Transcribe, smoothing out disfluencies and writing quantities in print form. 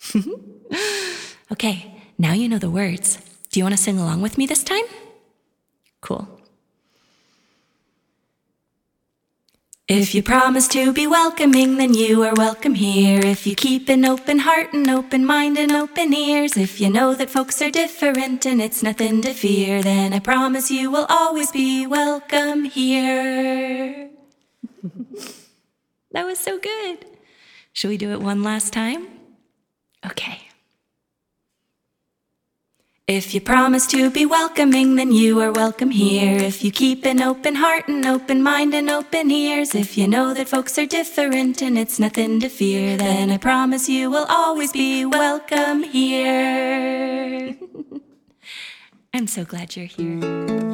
Okay, now you know the words. Do you want to sing along with me this time? Cool. If you promise to be welcoming, then you are welcome here. If you keep an open heart and open mind and open ears, if you know that folks are different and it's nothing to fear, then I promise you will always be welcome here. That was so good. Should we do it one last time? Okay. If you promise to be welcoming, then you are welcome here. If you keep an open heart and open mind and open ears, if you know that folks are different and it's nothing to fear, then I promise you will always be welcome here. I'm so glad you're here.